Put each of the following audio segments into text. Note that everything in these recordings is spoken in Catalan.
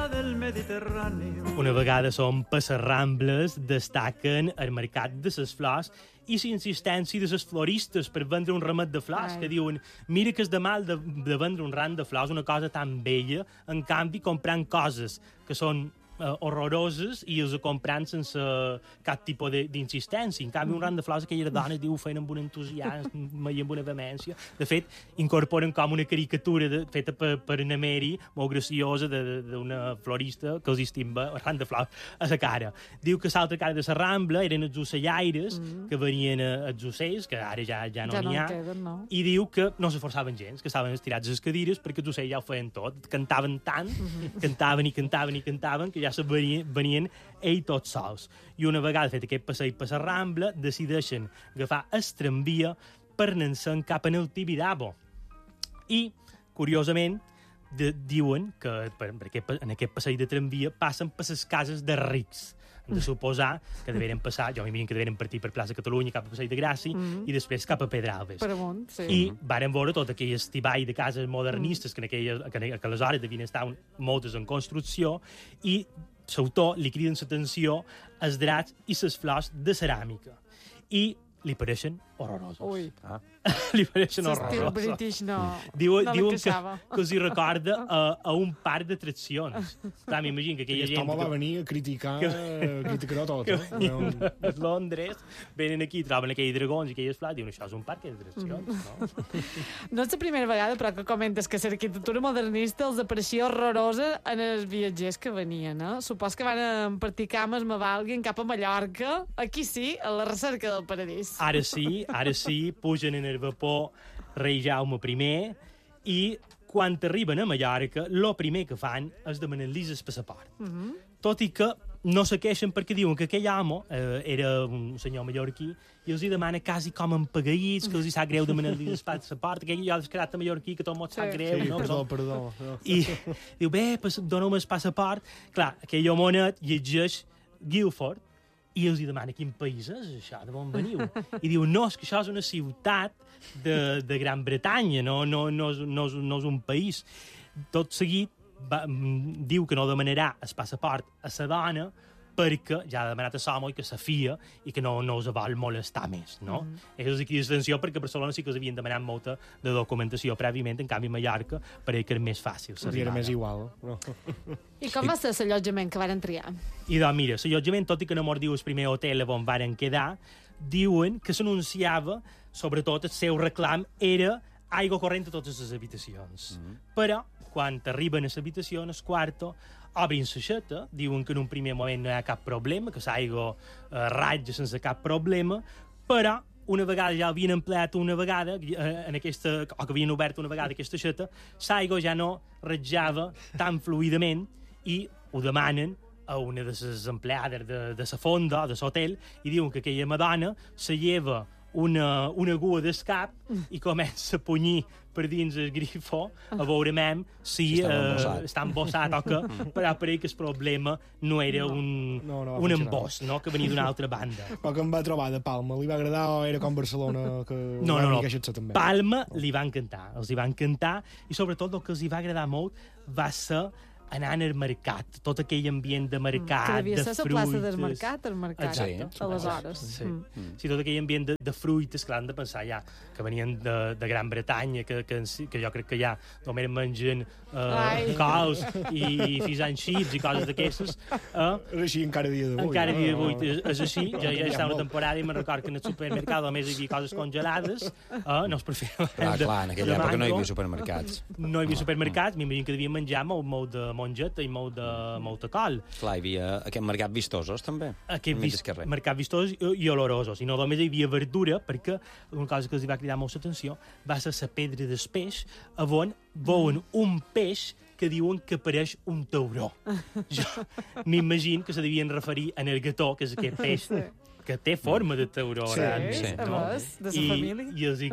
Una vegada són per les Rambles destaquen el mercat de les flors i l'insistència de les floristes per vendre un ramet de flors, que diuen mira que és de mal de vendre un ram de flors, una cosa tan bella, en canvi comprant coses que són horroroses i els comprant sense cap tipus d'insistència. En canvi, un ram de flors aquelles dones diu feien amb un entusiasme i amb una vehemència. De fet, incorporen com una caricatura feta per una Mary, molt graciosa, d'una florista que els estimba el ram de flors a la cara. Diu que l'altra cara de la Rambla eren els ocellaires que venien els ocells, que ara ja no n'hi ha, i diu que no s'esforçaven gens, que estaven estirats a les cadires perquè els ocells ja ho feien tot. Cantaven tant, cantaven i cantaven i cantaven, que ja se venien ells tots sols. I una vegada fet aquest passeig per la Rambla, decideixen agafar el tramvia per anar-se'n cap en el Tibidabo. I, curiosament, diuen que en aquest passeig de tramvia passen per les cases de rics. Hem de suposar que deveren passar, jo m'imagino que deveren partir per Plaça Catalunya cap a Passeig de Gràcia i després cap a Pedralbes. Per amunt, sí. I varen veure tot aquell estiball de cases modernistes que aleshores devien estar moltes en construcció i l'autor li criden l'atenció els draps i les flors de ceràmica. I li pareixen horrorosos. Ui. Li pareixen L'estil horrorosos. british no Diuen l'encaixava. que els hi recorda a un parc d'atraccions. Clar, m'imagino que aquella gent... Aquest home va venir a criticar tot. A Londres, venen aquí, troben aquells dragons i aquelles flors, diuen, això és un parc d'atraccions, no? No és la primera vegada, però que comentes que l'arquitectura modernista els apareixia horrorosa en els viatgers que venien, eh? Supos que van partir cames m'avalguen cap a Mallorca, aquí sí, a la recerca del paradís. Ara sí, pugen en el vapor rei Jaume I i quan arriben a Mallorca, el primer que fan és demanar-los el passaport. Tot i que no se queixen perquè diuen que aquell home era un senyor mallorquí i els hi demana quasi com empagueïts, que els hi sap greu demanar-los el passaport, aquell jo descarat de mallorquí que tot mot sap greu. Sí, no? perdó. I diu, bé, dona'm el passaport. Clar, aquell homonet llegeix Guildford i els hi demana quin país és això, de on veniu. I diu, no, és que això és una ciutat de Gran Bretanya, no és un país. Tot seguit diu que no demanarà el passaport a la dona perquè ja ha demanat a l'home que se fia i que no us vol molestar més, no? Ells aquí d'atenció perquè a Barcelona sí que els havien demanat molta de documentació prèviament, en canvi a Mallorca pareix que era més fàcil. Era més igual. No? I com va ser l'allotjament que varen triar? I doncs mira, l'allotjament, tot i que no mos diu el primer hotel on varen quedar, diuen que s'anunciava, sobretot el seu reclam era aigua corrent a totes les habitacions. Però, quan arriben a l'habitació, en el quarto, obrin l'aixeta, diuen que en un primer moment no hi ha cap problema, que l'aigua ratja sense cap problema, però una vegada ja l'havien empleat una vegada, o que havien obert una vegada aquesta aixeta, l'aigua ja no ratjava tan fluidament i ho demanen a una de les empleades de la fonda, de l'hotel, i diuen que aquella madona se lleva una gua d'escap i comença a punyir per dins el grifo a veure si està embossat o que, però per ell que el problema no era un emboss, no? Que venia d'una altra banda. Però que em va trobar de Palma, li va agradar o era com Barcelona? Que no. Palma li va encantar, els hi va encantar i sobretot el que els hi va agradar molt va ser anant al mercat, tot aquell ambient de mercat, que devia ser de fruites... la plaça del mercat, el mercat, aleshores. Sí, tot aquell ambient de fruites, clar, han de pensar ja que venien de Gran Bretanya, que jo crec que ja només mengen cols i fish and chips i coses d'aquestes. És així encara dia d'avui. Encara dia d'avui és així, ja està una temporada i me'n record que en el supermercat només hi havia coses congelades, no es preferia... Clar, en aquella època no hi havia supermercats. No hi havia supermercats, m'imagino que devien menjar molt de mongeta i molta col. Clar, hi havia aquest mercat vistosos, també. Mercat vistosos i olorosos. I no només hi havia verdura, perquè una cosa que els va cridar molt l'atenció va ser la pedra del peix, on veuen un peix que diuen que pareix un tauró. Jo m'imagino que se devien referir a el gató, que és aquest peix que té forma de tauró. Sí, no? De la família. I els hi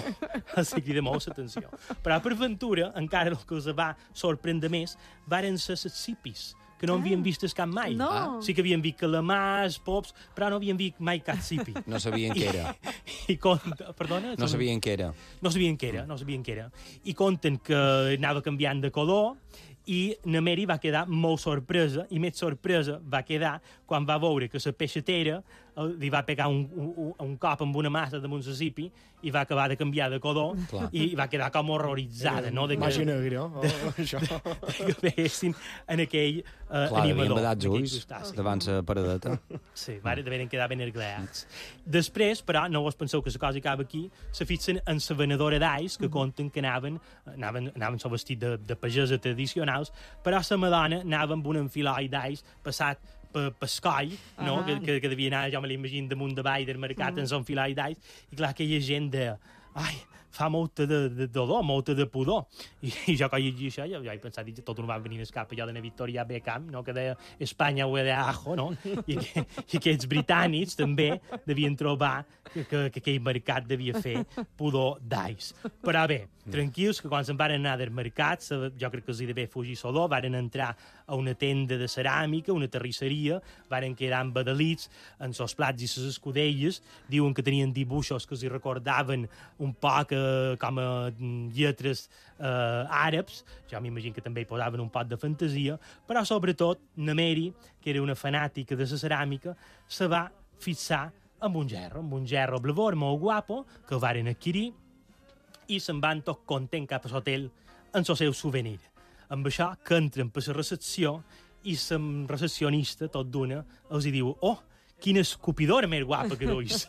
crida molt l'atenció. Però per ventura, encara el que els va sorprendre més, varen ser les sipis, que no havien vist cap mai. No. Sí que havien vist calamars, pops, però no havien vist mai cap sipi. No sabien què era. Perdona? No sabien què era. No sabien què era. I conten que anava canviant de color i na Mary va quedar molt sorpresa, i més sorpresa va quedar quan va veure que la peixatera li va pegar un cop amb una massa damunt la zipi i va acabar de canviar de color i va quedar com horroritzada, no? Màgia negra, això. Que veiessin en aquell Clar, animador. devien badar ulls davant la paradeta. Sí, devien quedar ben argleats. Després, però, no vos penseu que la cosa acaba aquí, se fixen en la venedora d'ais, que conten que anaven so vestit de pagesa tradicionals, però la Madonna anava amb un enfiloi d'ais passat per coll, no? Que devia anar, jo me l'imagino, damunt de vall del mercat en l'enfiloi d'ais, i clar, aquella gent de... Ai, fa molta de dolor, molta de pudor. I jo quan llegia això, jo he pensat, tot un va venir a escapa allò de Victoria Beckham, no? Que deia Espanya huele a ajo, no? I aquests britànics també devien trobar que aquell mercat devia fer pudor d'ais. Però bé, tranquils, que quan se'n van anar del mercat, jo crec que els hi devia fugir sodor, van entrar a una tenda de ceràmica, una terrisseria, van quedar embadalits en els plats i les escudelles, diuen que tenien dibuixos que els hi recordaven un poc com a lletres àrabs, jo m'imagino que també hi posaven un pot de fantasia, però sobretot na Mary, que era una fanàtica de la ceràmica, se va fixar amb un gerro blavor molt guapo, que el varen adquirir, i se'n van tot content cap a l'hotel en el seu souvenir. Amb això que entren per la recepció i la recepcionista, tot d'una, els hi diu, oh, quina escopidora més guapa que duis.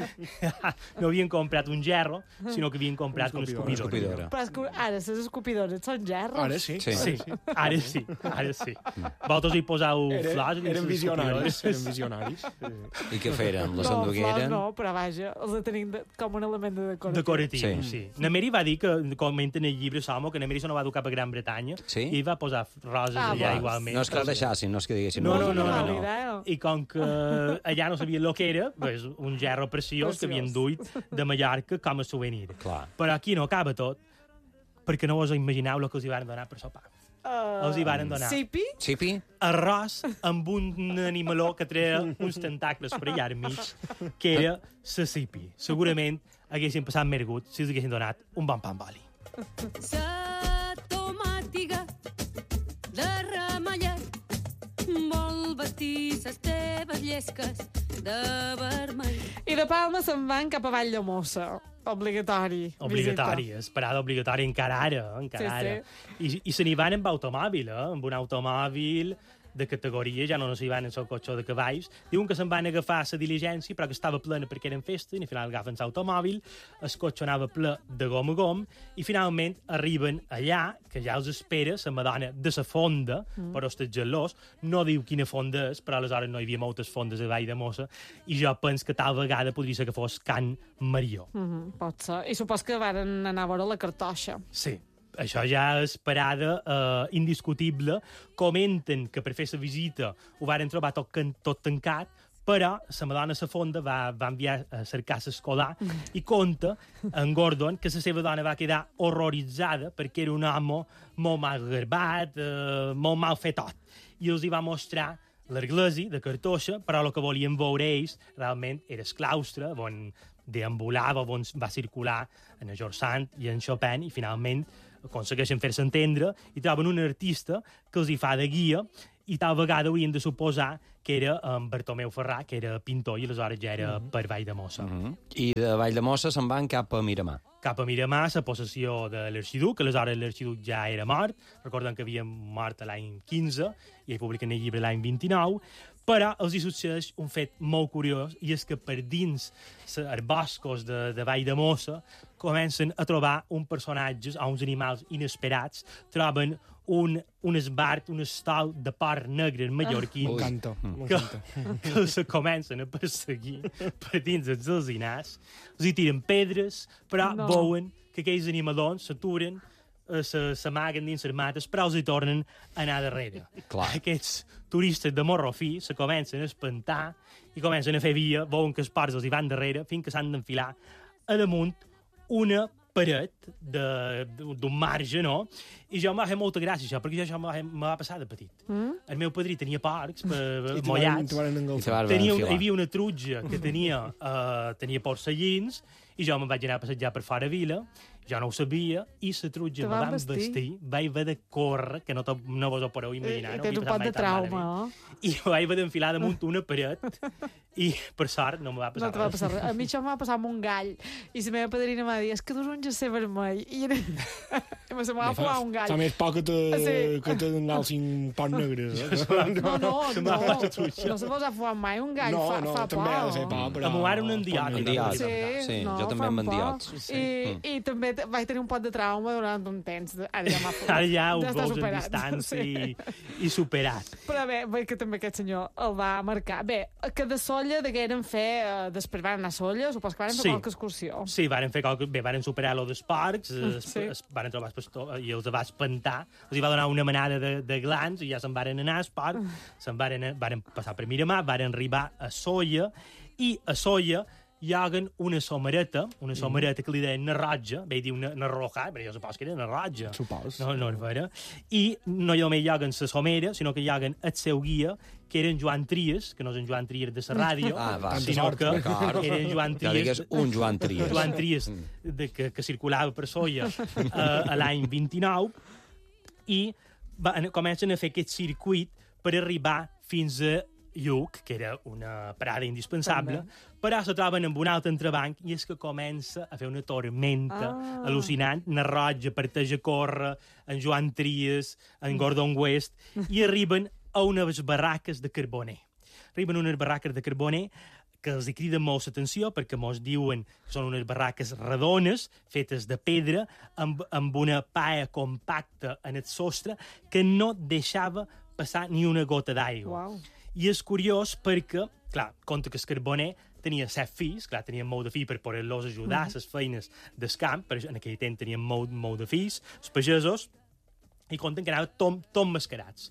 No havien comprat un gerro, sinó que havien comprat una escopidora. Però ara les escopidores són gerros. Ara sí. Sí, ara sí. Vosaltres hi poseu flors? Eren visionaris. I què feren? Les flors endugueren? no, però vaja, els tenim com un element de Decoratiu, sí. Na Mary va dir que, comenten el llibre Somo, que na Mary se no va dur cap a Gran Bretanya i va posar roses allà igualment. No és que la deixassin, no és que diguessin... No. I com que allà no sabien el que era, pues, un gerro preciós que havien duit de Mallorca com a souvenir. Clar. Però aquí no acaba tot, perquè no us imagineu el que els hi van donar per sopar. Els hi van donar Sipi? arròs amb un animaló que treia uns tentacles per allà al mig, que era la sipi. Segurament haguessin passat més gut si els haguessin donat un bon pa amb oli. Sa tomàtiga de ramellet vol vestir ses teves llesques de vermell. I de Palma se'n van cap a Vall de Mossa. Obligatori. Esperada obligatòria encara ara. I se n'hi van amb automòbil, amb un automòbil de categoria, ja no s'hi van en el cotxe de cavalls. Diuen que se'n van agafar la diligència, però que estava plena perquè eren festa, i al final agafen l'automòbil, el cotxe anava ple de gom a gom, i finalment arriben allà, que ja els espera la Madonna de la fonda, però estic gelós, no diu quina fonda és, però aleshores no hi havia moltes fondes a Vall de Mossa, i jo penso que tal vegada podria ser que fos Can Marió. Pot ser. I supos que varen anar a veure la cartoixa. Sí. Això ja és parada indiscutible. Comenten que per fer la visita ho varen trobar tot tancat, però la Madonna a la fonda va enviar a cercar l'escolar i conta en Gordon que la seva dona va quedar horroritzada perquè era un home molt mal garbat, molt mal fet tot. I els hi va mostrar l'església de Cartoixa, però el que volien veure ells realment era el claustre, on deambulava, on va circular en George Sand i en Chopin, i finalment aconsegueixen fer-se entendre i troben un artista que els hi fa de guia, i tal vegada haurien de suposar que era en Bartomeu Ferrà, que era pintor, i aleshores ja era per Vall de Mossa. I de Vall de Mossa se'n van cap a Miramar. Cap a Miramar, la possessió de l'arxiduc, que aleshores l'arxiduc ja era mort, recordem que havia mort l'any 15, i publiquen el llibre l'any 29, però els hi succeeix un fet molt curiós, i és que per dins els boscos de Vall de Mossa comencen a trobar uns personatges o uns animals inesperats, troben un esbart, un estol de porc negre mallorquí M'encanta. que se comencen a perseguir per dins els alzinars, els hi tiren pedres, però veuen que aquells animalons s'aturen, s'amaguen dins les mates, però els hi tornen a anar darrere. Clar. Aquests turistes de morro fi se comencen a espantar i comencen a fer via, veuen que els porcs els hi van darrere fins que s'han d'enfilar a damunt una paret d'un marge, no? I jo m'ha fet molta gràcia, això, perquè això me va passar de petit. El meu padrí tenia porcs mollats. Hi havia una trutja que tenia porcellins, i jo me'n vaig anar a passejar per fora vila, Jo no ho sabia, i la trutja Te me van van vestir, vaig haver de córrer, que no vos ho podeu imaginar. I No tens un pot de trauma, I vaig haver d'enfilar damunt una paret, i per sort no me va passar No te va passar res. A mi això m'ha passat amb un gall. I la meva padrina m'ha dit, és que dus un jersei vermell. I me se m'ha fuat un gall. Fa més por que Sí. te n'alcin pots negres. No, Se m'ha passat truja. no se vos ha fuat mai un gall, No, fa no, por. també ha de ser por, però... A mo ara un endiot. Endiot. Sí, jo també fan amb por. endiots. I també vaig tenir un pot de trauma durant un temps. Ara ja m'ha fot. Ara ja ho està veus en superat. distància i superat. Però bé, veig que també aquest senyor el va marcar. Bé, que de Solla degueren fer... després van anar a Solla, supos que van fer Sí. qualque excursió. Sí, varen fer qualque... Bé, varen superar lo dels porcs, Sí. varen trobar el pastor i els va espantar. Els hi va donar una manada de glans i ja se'n varen anar al parc, varen passar per Miramar, varen arribar a Solla, i a Solla hi hagen una somereta que li deien Narroja, bé dir una roja, però jo supos que era Narroja. Supos. No és vera. I no només hi hagen la somera, sinó que hi hagen el seu guia, que era en Joan Trias, que no és en Joan Trias de la ràdio, Va, sinó que d'acord. era en Joan Ja Trias... digues un Joan Trias. Joan Trias, que circulava per Solla a l'any 29, i comencen a fer aquest circuit per arribar fins a Lluc, que era una parada indispensable, però se troben amb un altre entrebanc i és que comença a fer una tormenta al·lucinant. Narroja parteix a córrer, en Joan Trias, en Gordon West, i arriben a unes barraques de carboner. Arriben a unes barraques de carboner que els hi criden molt l'atenció perquè mos diuen que són unes barraques redones, fetes de pedra, amb una paia compacta en el sostre que no deixava passar ni una gota d'aigua. Uau. I és curiós perquè, clar, compta que el carboner tenia 7 fills, clar, tenien molt de fills per poder-los ajudar a les feines del camp, però en aquell temps tenien molt de fills, els pagesos, i compten que anaven tot mascarats,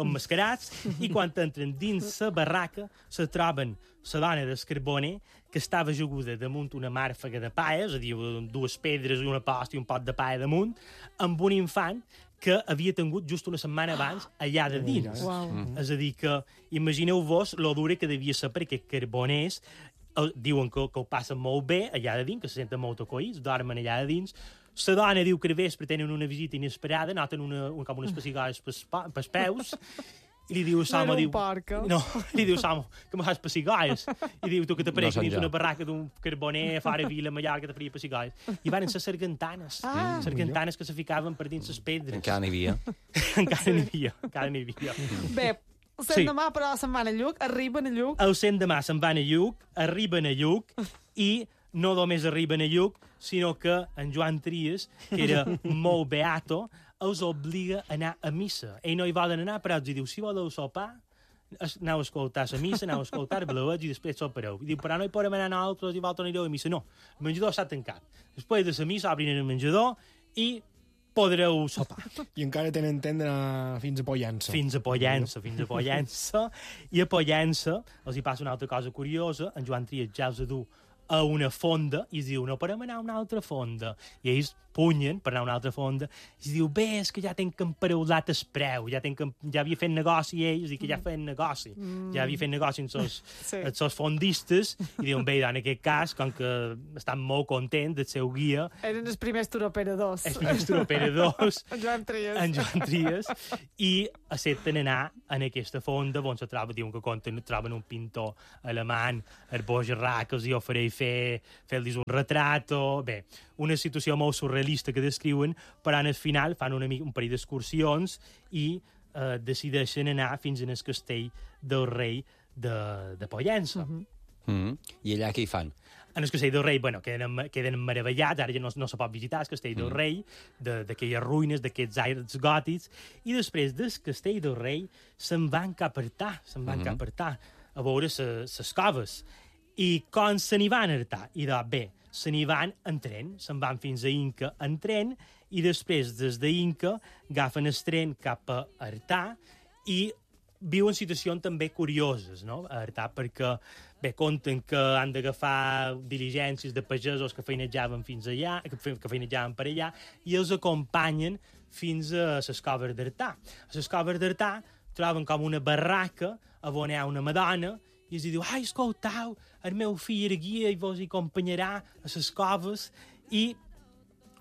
i quan entren dins la barraca se troben la dona del carboner que estava ajaguda damunt una màrfaga de paia, és a dir, dues pedres, una posta i un pot de paia damunt, amb un infant que havia tingut just una setmana abans allà de dins. Uau. És a dir, que imagineu-vos lo dura que devia ser perquè carboners diuen que ho passen molt bé allà de dins, que se senten molt acollits, dormen allà de dins. La dona diu que de vespre tenen una visita inesperada, noten com unes pessigades pels peus, i li diu a Samo, No era un porc, eh? no, li diu Samo, que me fas pessigades. I diu, tu que t'apareix No són dins jo. una barraca d'un carboner, fora Vila Mallorca, que te faria pessigades. I van ser sargantanes, sargantanes que se ficaven per dins les pedres. Encara n'hi havia. encara n'hi havia. Bé, Sí. demà, però se'n van a Lluc, arriben a Lluc. El 100 de se'n van a Lluc, arriben a Lluc, i no només arriben a Lluc, sinó que en Joan Trias, que era molt beato, els obliga a anar a missa. Ell no hi volen anar, però els diu, si voleu sopar, aneu a escoltar la missa, aneu a escoltar Blauets i després sopareu. I diu, però no hi podem anar nosaltres i vosaltres anireu a missa. No, el menjador està tancat. Després de la missa obrin el menjador i podreu sopar. I encara tenen temps d'anar fins a Pollença. Fins a Pollença. I a Pollença els hi passa una altra cosa curiosa. En Joan Trias ja els du a una fonda i es diu, no podem anar a una altra fonda. I ells punyen per anar a una altra fonda i es diu, bé, és que ja tenc emparaulat el preu, ja havia fet negoci ells i que ja feien negoci. Ja havia fet negoci amb els fondistes i diuen, bé, en aquest cas, com que estan molt contents del seu guia, Eren els primers turoperadors. els primers turoperadors, En Joan Trias. en Joan Trias, i accepten anar en aquesta fonda on se troba, diuen que troben un pintor alemany, el Bogerà, que els hi ofereix fer-los un retrato, bé, una situació molt surrealista que descriuen, però al final fan un parell d'excursions i decideixen anar fins al castell del rei de Pollença. I allà què hi fan? En el castell del rei, bueno, queden meravellats, ara ja no se pot visitar el castell del rei, d'aquelles ruïnes, d'aquests aires gòtics, i després del castell del rei se'n van cap a Artà, a veure les coves. I com se n'hi van a Artà? I doncs bé, se n'hi van en tren, se'n van fins a Inca en tren, i després des d'Inca agafen el tren cap a Artà i viuen situacions també curioses, no?, a Artà, perquè bé, compten que han d'agafar diligències de pagesos que feinejaven fins allà, que feinejaven per allà, i els acompanyen fins a les coves d'Artà. A les coves d'Artà troben com una barraca on hi ha una madona i els diu, ai, escoltau, el meu fill era guia i vos hi acompanyarà a les coves, i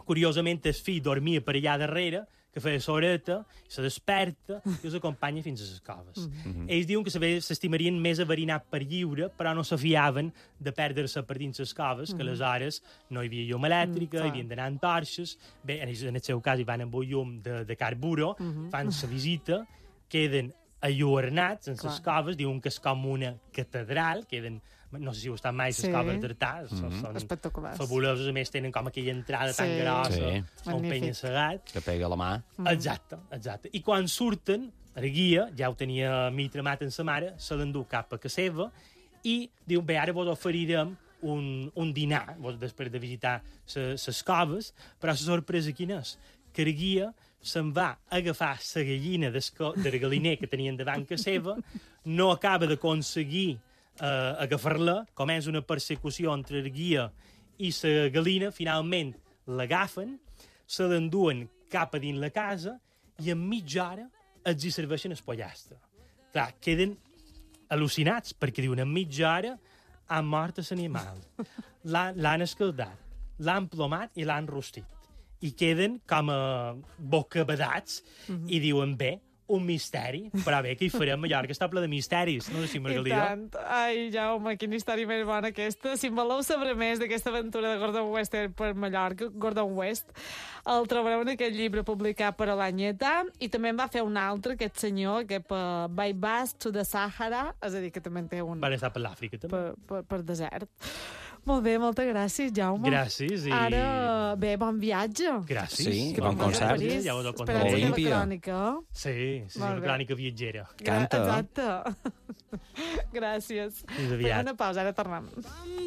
Curiosament, el fill dormia per allà darrere, que feia soreta, se desperta i els acompanya fins a les coves. Ells diuen que s'estimarien més averinat per lliure, però no se fiaven de perdre-se per dins les coves, que aleshores no hi havia llum elèctrica, hi havien d'anar amb torxes. Bé, en el seu cas hi van amb un llum de carburo, fan la visita, queden alluernats en les coves, diuen que és com una catedral, queden... No sé si ho estan mai les coves d'Artà, són espectaculars. fabulosos, a més tenen com aquella entrada tan grossa, un penya-segat. Que pega la mà. Exacte. I quan surten, el guia, ja ho tenia mitramat en sa mare, se l'endú cap a casa seva i diu, bé, ara vos oferirem un dinar, després de visitar les coves, però la sorpresa quina és? Que el guia se'n va agafar la gallina del galliner que tenien davant casa seva, no acaba d'aconseguir agafar-la, comença una persecució entre el guia i la gallina, finalment l'agafen, se l'enduen cap a dins la casa i en mitja hora els hi serveixen el pollastre. Clar, queden al·lucinats, perquè diuen en mitja hora han mort l'animal, l'han escaldat, l'han plomat i l'han rostit. I queden com a bocabadats i diuen, bé, un misteri, però bé, què hi farem? Mallorca està ple de misteris, no sé si Margalida. I tant. Ai, Jaume, quina història més bona aquesta. Si en voleu saber més d'aquesta aventura de Gordon West per Mallorca, Gordon West, el trobareu en aquest llibre publicat per l'Anyeta, i també en va fer un altre, aquest senyor, que By Bus to the Sahara, és a dir, que també en té un... Van estar per l'Àfrica, també. Per desert. Molt bé, moltes gràcies, Jaume. Gràcies. Ara, bé, bon viatge. Gràcies. Sí, bon concert. Ja us ho Esperem la teva Olímpia. crònica. Sí, la crònica viatgera. Canta. Exacte. Gràcies. Fins aviat. Fem una pausa, ara tornem.